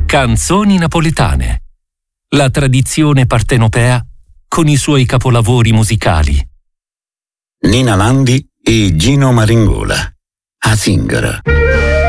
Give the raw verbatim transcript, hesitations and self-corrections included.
Canzoni napoletane. La tradizione partenopea con i suoi capolavori musicali. Nina Landi e Gino Maringola. A Zingara.